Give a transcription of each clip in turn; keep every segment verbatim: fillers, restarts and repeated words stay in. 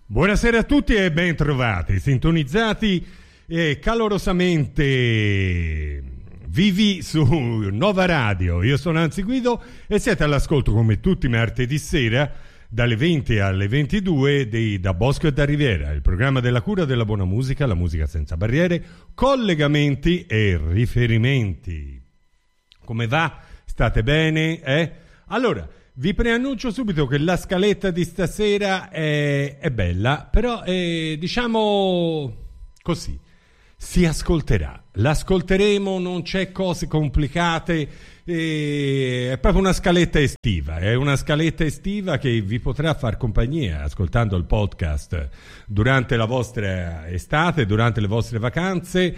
Buonasera a tutti e ben trovati, sintonizzati e calorosamente vivi su Nova Radio. Io sono Anzi Guido e siete all'ascolto come tutti i martedì sera dalle venti alle ventidue di Da Bosco e da Riviera, il programma della cura della buona musica, la musica senza barriere, collegamenti e riferimenti. Come va? State bene? Eh? Allora, vi preannuncio subito che la scaletta di stasera è, è bella, però è, diciamo così, si ascolterà. L'ascolteremo, non c'è cose complicate, eh, è proprio una scaletta estiva, è una scaletta estiva che vi potrà far compagnia ascoltando il podcast durante la vostra estate, durante le vostre vacanze,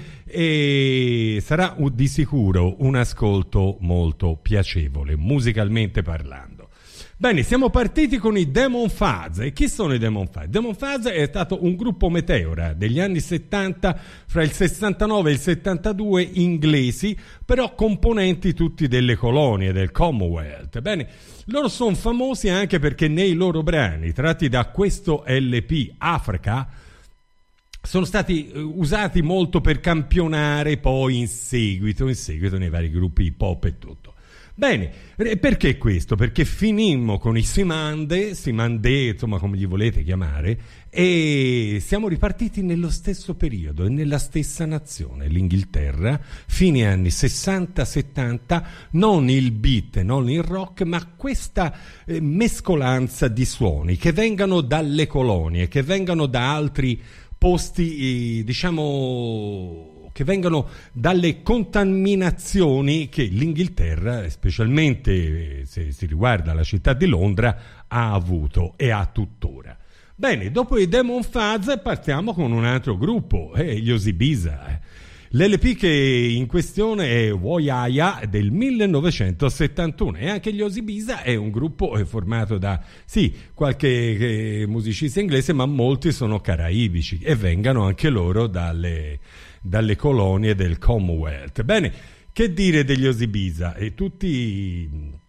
e sarà di sicuro un ascolto molto piacevole, musicalmente parlando. Bene, siamo partiti con i Demon Fuzz. E chi sono i Demon Fuzz? Demon Fuzz è stato un gruppo meteora degli anni settanta, fra il sessantanove e il settantadue, inglesi, però componenti tutti delle colonie del Commonwealth. Bene, loro sono famosi anche perché nei loro brani, tratti da questo L P Africa, sono stati usati molto per campionare poi in seguito, in seguito nei vari gruppi hip hop e tutto. Bene, perché questo? Perché finimmo con i Simande, Simande, insomma come li volete chiamare, e siamo ripartiti nello stesso periodo e nella stessa nazione, l'Inghilterra, fine anni sessanta settanta, non il beat, non il rock, ma questa eh, mescolanza di suoni che vengano dalle colonie, che vengano da altri posti, eh, diciamo, che vengano dalle contaminazioni che l'Inghilterra, specialmente se si riguarda la città di Londra, ha avuto e ha tuttora. Bene, dopo i Demon Fuzz partiamo con un altro gruppo, eh, gli Ozibisa. L'L P che in questione è Woyaya del millenovecentosettantuno, e anche gli Ozibisa è un gruppo formato da, sì, qualche eh, musicista inglese, ma molti sono caraibici e vengano anche loro dalle... dalle colonie del Commonwealth. Bene, che dire degli Ozibisa? E tutti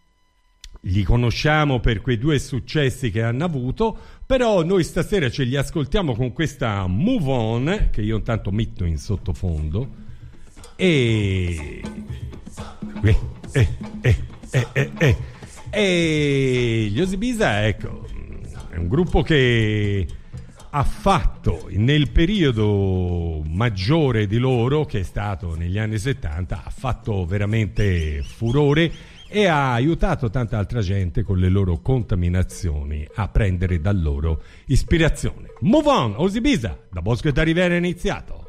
li conosciamo per quei due successi che hanno avuto, però noi stasera ce li ascoltiamo con questa Move On, che io intanto metto in sottofondo, e eh, eh, eh, eh, eh, eh. e gli Ozibisa, ecco, è un gruppo che ha fatto nel periodo maggiore di loro, che è stato negli anni settanta, ha fatto veramente furore e ha aiutato tanta altra gente con le loro contaminazioni a prendere da loro ispirazione. Move On, Ozibisa, Da Bosco e da Riviera è iniziato.